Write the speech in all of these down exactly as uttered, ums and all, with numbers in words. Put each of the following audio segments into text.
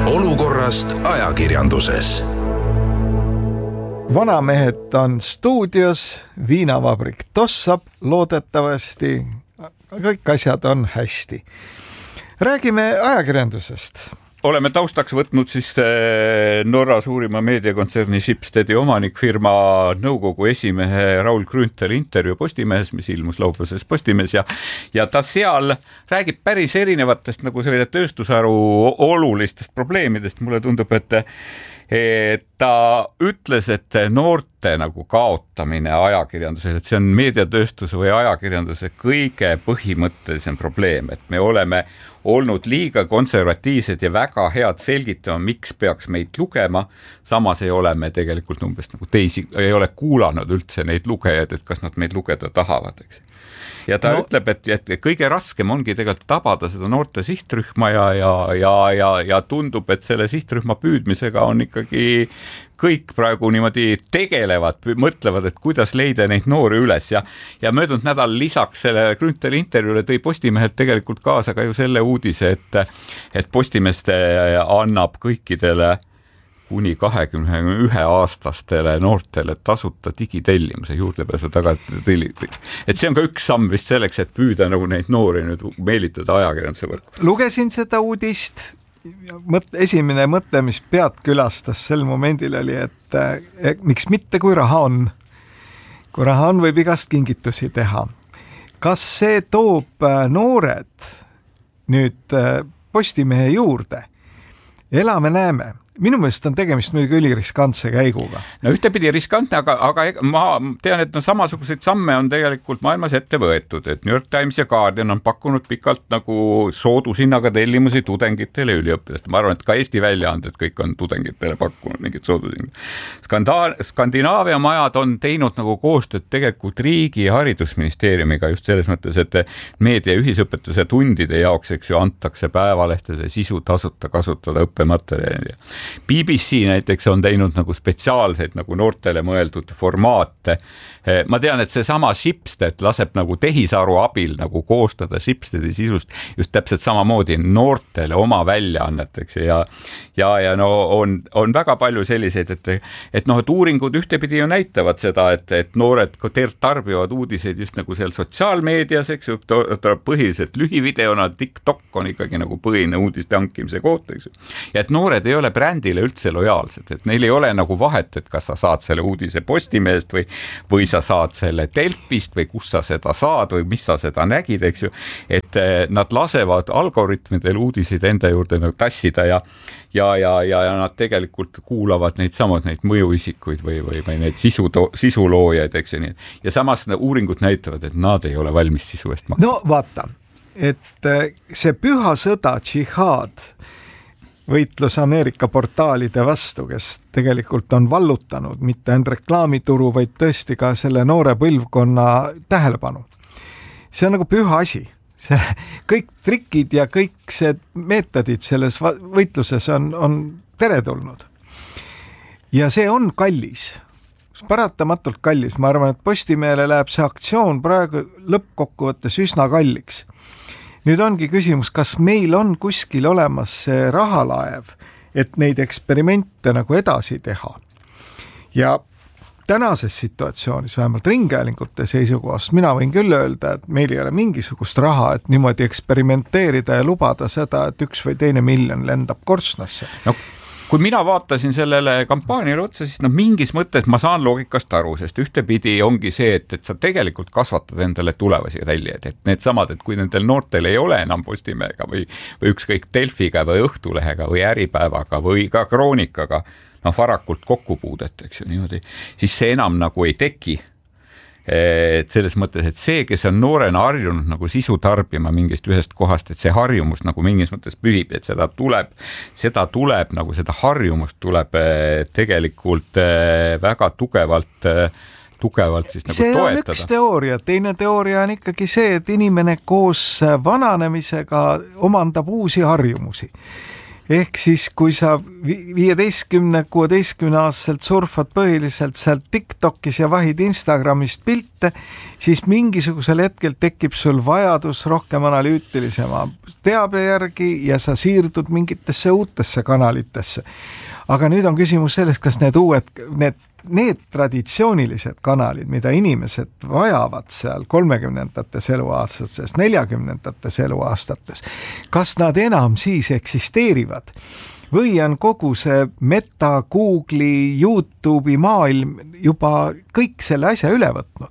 Olukorrast ajakirjanduses. Vanamehed on stuudios, viinavabrik tossab, loodetavasti kõik asjad on hästi. Räägime ajakirjandusest. Oleme taustaks võtnud siis Norra suurima meediakontserni Schibstedi omanikfirma nõukogu esimehe Raul Grünthali intervjuu Postimehes, mis ilmus laupäevases Postimehes ja, ja ta seal räägib päris erinevatest nagu selle tööstusharu olulistest probleemidest. Mulle tundub, et et ta ütles, et noorte nagu kaotamine ajakirjandusel, et see on meediatööstuse või ajakirjanduse kõige põhimõttelisem probleem, et me oleme olnud liiga konservatiivsed ja väga head selgitama, miks peaks meid lugema, samas ei ole me tegelikult umbes nagu teisi, ei ole kuulanud üldse neid lugejaid, et kas nad meid lugeda tahavad, eks. Ja ta no. ütleb, et, et kõige raskem ongi tegelikult tabada seda noorte sihtrühma ja, ja, ja, ja, ja tundub, et selle sihtrühma püüdmisega on ikkagi kõik praegu niimoodi tegelevad, mõtlevad, et kuidas leida neid noori üles ja, ja möödunud nädal lisaks selle Grünthali intervjuule tõi Postimehelt tegelikult kaasa ka ju selle uudise, et, et Postimees annab kõikidele kuni kahekümne ühe aastastele noortele tasuta digitellimuse juurdepääsu taga. Et see on ka üks samm vist selleks, et püüda nagu neid noori nüüd meelitada ajakirjanduse võrku. Lugesin seda uudist. Esimene mõte, mis pead külastas sel momendil oli, et, et miks mitte, kui raha on. Kui raha on, võib igast kingitusi teha. Kas see toob noored nüüd Postimehe juurde? Elame näeme. Minu meelest on tegemist muidugi üliriskantse käiguga. No ühtepidi riskantne, aga, aga ma tean, et no samasuguseid samme on tegelikult maailmas ette võetud, et New York Times ja Guardian on pakkunud pikalt nagu soodusinnaga tellimusi tudengitele üliõpilast. Ma arvan, et ka Eesti väljaanded kõik on tudengitele pakkunud mingit soodusinnaga. Skanda- Skandinaavia majad on teinud nagu koostööd tegelikult riigi ja haridusministeeriumiga just selles mõttes, et meedia ühisõpetuse tundide jaoks, eks ju, antakse päevalehtede sisu tasuta kasutada õppematerjali. B B C näiteks on teinud nagu spetsiaalseid nagu noortele mõeldud formaate. Ma tean, et see sama Schibsted laseb nagu tehisaru abil nagu koostada Schibstedi sisust just täpselt samamoodi noortele oma väljaanneteks ja, ja, ja no on, on väga palju selliseid, et, et noh, et uuringud ühtepidi ju näitavad seda, et, et noored tarbivad uudiseid just nagu seal sotsiaalmeedias, eks ju, põhiliselt lühivideona, TikTok on ikkagi nagu põhine uudiste hankimise koht, eks ju. Ja et noored ei ole brändile üldse lojaalsed, et neil ei ole nagu vahet, et kas sa saad selle uudise Postimehest või, või sa saad selle Delfist või kus sa seda saad või mis sa seda nägid, eks ju, et nad lasevad algoritmidel uudiseid enda juurde nagu tassida ja, ja, ja, ja, ja nad tegelikult kuulavad neid samad, neid mõjuisikuid või, või, või neid sisu, sisuloojaid, eks ju, nii. Ja samas uuringud näitavad, et nad ei ole valmis sisu eest maksma. No vaata, et see püha sõda, džihaad, võitlus Ameerika portaalide vastu, kes tegelikult on vallutanud mitte ainult reklaamituru, vaid tõesti ka selle noore põlvkonna tähelepanu. See on nagu püha asi. See, kõik trikid ja kõik see meetodid selles võitluses on, on teretulnud. Ja see on kallis. Paratamatult kallis. Ma arvan, et Postimehele läheb see aktsioon praegu lõppkokkuvõttes üsna kalliks. Nüüd ongi küsimus, kas meil on kuskil olemas see rahalaev, et neid eksperimente nagu edasi teha. Ja tänases situatsioonis, vähemalt ringhäälingute seisukohast, mina võin küll öelda, et meil ei ole mingisugust raha, et niimoodi eksperimenteerida ja lubada seda, et üks või teine miljon lendab kortsnasse. No. Kui mina vaatasin sellele kampaaniale otsa, siis no mingis mõttes ma saan loogikast aru, sest ühtepidi ongi see, et, et sa tegelikult kasvatad endale tulevasi tellijaid, et need samad, et kui nendel noortel ei ole enam Postimehega või, või ükskõik Delfiga või Õhtulehega või Äripäevaga või ka Kroonikaga, noh varakult kokkupuudet, eks ju niimoodi, siis see enam nagu ei teki. Et selles mõttes, et see, kes on noorena harjunud nagu sisu tarbima mingist ühest kohast, et see harjumus nagu mingis mõttes pühib, et seda tuleb, seda tuleb nagu seda harjumust tuleb tegelikult väga tugevalt, tugevalt siis nagu see toetada. See on üks teooria, teine teooria on ikkagi see, et inimene koos vananemisega omandab uusi harjumusi. Ehk siis, kui sa viieteistkümne kuueteistkümne aastaselt surfad põhiliselt sealt TikTokis ja vahid Instagramist pilte, ette, siis mingisugusel hetkel tekib sul vajadus rohkem analüütilisema teabe järgi ja sa siirdud mingitesse uutesse kanalitesse. Aga nüüd on küsimus sellest, kas need uued, need, need traditsioonilised kanalid, mida inimesed vajavad seal kolmekümnendates eluaastates, neljakümnendates eluaastates, kas nad enam siis eksisteerivad? Või on kogu see Meta, Google'i, YouTube'i maailm juba kõik selle asja üle võtnud?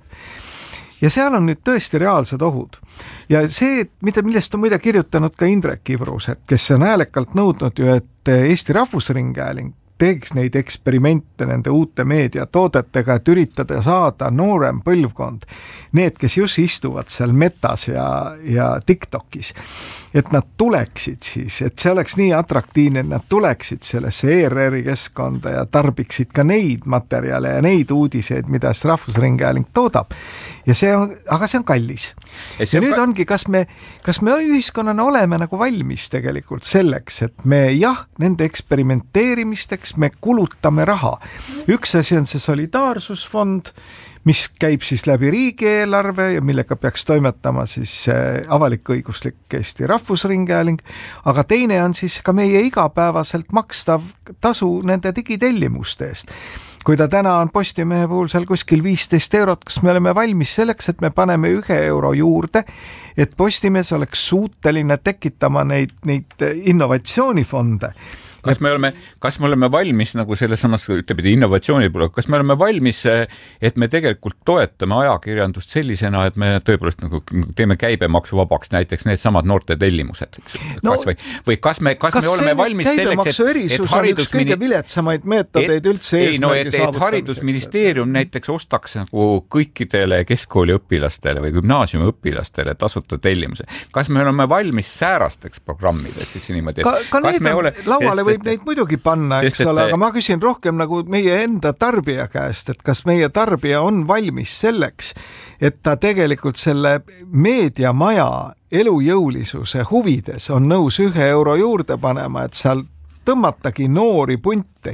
Ja seal on nüüd tõesti reaalsed ohud. Ja see, mida, millest on muide kirjutanud ka Indrek Ibrus, et kes on häälekalt nõudnud ju, et Eesti Rahvusringhääling teeks neid eksperimente nende uute meediatoodetega, et üritada saada noorem põlvkond, need, kes just istuvad seal Metas ja, ja TikTokis, et nad tuleksid siis, et see oleks nii atraktiivne, et nad tuleksid sellesse E R R-i keskkonda ja tarbiksid ka neid materjale ja neid uudiseid, mida see Rahvusringhääling toodab. Ja see on, aga see on kallis. Ja, ja nüüd ka... ongi, kas me, kas me ühiskonnana oleme nagu valmis tegelikult selleks, et me jah, nende eksperimenteerimisteks me kulutame raha. Üks asi on see solidaarsusfond, mis käib siis läbi riigieelarve ja millega peaks toimetama siis avalik-õiguslik Eesti Rahvusringhääling, aga teine on siis ka meie igapäevaselt makstav tasu nende digitellimuste eest. Kui ta täna on Postimehe puhul seal kuskil viisteist eurot, kas me oleme valmis selleks, et me paneme ühe euro juurde, et Postimees oleks suuteline tekitama neid, neid innovatsioonifonde. Kas me oleme, kas me oleme valmis nagu selles samas, ütleb, innovatsiooni puhul, kas me oleme valmis, et me tegelikult toetame ajakirjandust sellisena, et me tõepoolest nagu teeme käibemaksu vabaks näiteks need samad noorte tellimused, no, kas või, või kas me, kas, kas me oleme valmis selleks, et, et haridus... kõige viletsamaid meetodeid et, üldse ei, no, et, et haridusministeerium näiteks ostaks nagu kõikidele keskkooli õpilastele või gümnaasiumi õpilastele tasuta tellimuse. Kas me oleme valmis säärasteks programmideks, eks niimoodi? Ka, ka kas me ole, lauale võib neid muidugi panna, eks ole, aga ma küsin rohkem nagu meie enda tarbija käest, et kas meie tarbija on valmis selleks, et ta tegelikult selle meediamaja elujõulisuse huvides on nõus ühe euro juurde panema, et seal tõmmatagi noori punti.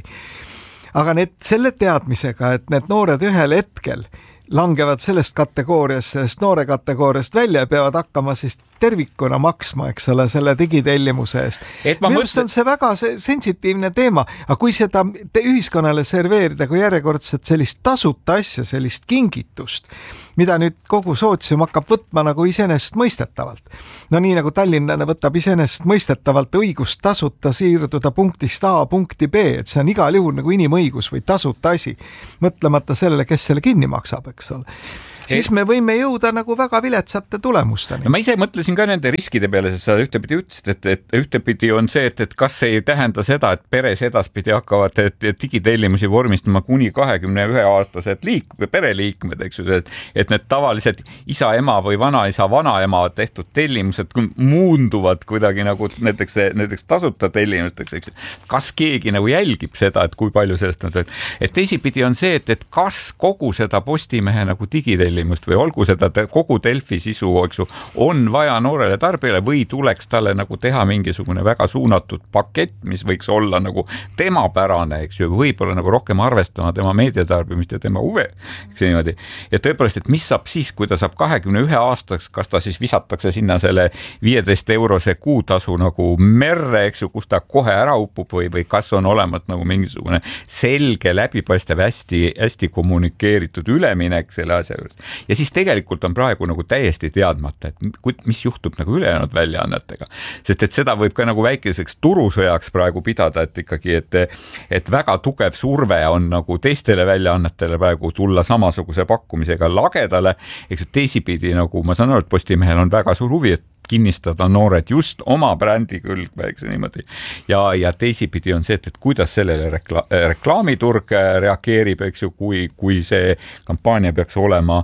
Aga need selle teadmisega, et need noored ühel hetkel langevad sellest kategooriast, sellest noore kategooriast välja ja peavad hakkama siis tervikuna maksma, eks ole, selle digitellimuse eest. Minu mõtlen... on see väga sensitiivne teema, aga kui seda ühiskonnale serveerida kui järjekordselt sellist tasuta asja, sellist kingitust, mida nüüd kogu sootsium hakkab võtma nagu iseenesest mõistetavalt. No nii nagu tallinlane võtab iseenesest mõistetavalt õigust tasuta siirduda punktist A punkti B, et see on igal juhul nagu inimõigus või tasuta asi, mõtlemata sellele, kes selle kinni maksab, eks ole. Siis me võime jõuda nagu väga viletsate tulemusteni. No ma ise mõtlesin ka nende riskide peale, sest sa ühtepidi ütlesid, et, et ühtepidi on see, et, et kas see ei tähenda seda, et peres edaspidi hakkavad et, et digitellimusi vormistama kuni kahekümne ühe aastased liik, pereliikmed, eks ju, et, et need tavalised isa, ema või vanaisa, vanaema tehtud tellimused muunduvad kuidagi nagu näiteks, näiteks tasuta tellimusteks, eks ju. Kas keegi nagu jälgib seda, et kui palju sellest on, et teisipidi on see, et, et kas kogu seda Postimehe nagu digitellimust või olgu seda kogu Delfi sisu, eks ju, on vaja noorele tarbijale või tuleks talle nagu teha mingisugune väga suunatud pakett, mis võiks olla nagu tema pärane, eks ju, võib-olla nagu rohkem arvestama tema meediatarbimist ja tema huve, eks niimoodi. Ja tõepoolest, et mis saab siis, kui ta saab kahekümne ühe aastaks, kas ta siis visatakse sinna selle viieteist eurose kuutasu nagu merre, eks ju, kus ta kohe ära upub või, või kas on olemas nagu mingisugune selge, läbipaistev, hästi, hästi kommunikeeritud üleminek selle asja juures. Ja siis tegelikult on praegu nagu täiesti teadmata, et mis juhtub nagu ülejäänud väljaannetega. Sest et seda võib ka nagu väikeseks turusõjaks praegu pidada, et ikkagi, et, et väga tugev surve on nagu teistele väljaannetele praegu tulla samasuguse pakkumisega lagedale. Eks teisipidi nagu ma saan aru, et Postimehel on väga suur huvi, et kinnistada noored just oma brändi külg, eks niimoodi. Ja, ja teisipidi on see, et, et kuidas sellele rekla- reklaamiturg reageerib, eks ju, kui, kui see kampaania peaks olema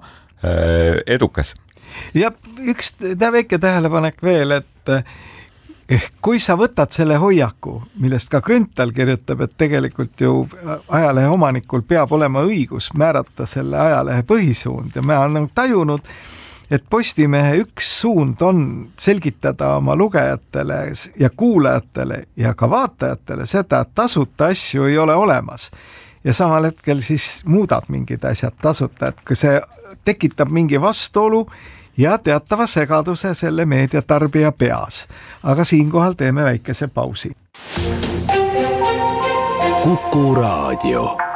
äh, edukas. Ja üks väike tähelepanek veel, et kui sa võtad selle hoiaku, millest ka Grünthal kirjutab, et tegelikult ju ajalehe omanikul peab olema õigus määrata selle ajalehe põhisuund ja me oleme tajunud, et Postimehe üks suund on selgitada oma lugejatele ja kuulajatele ja ka vaatajatele seda, et tasuta asju ei ole olemas. ja samal hetkel siis muudad mingid asjad tasuta, et kui see tekitab mingi vastuolu ja teatava segaduse selle meediatarbija peas. Aga siinkohal teeme väikese pausi. Kuku Raadio.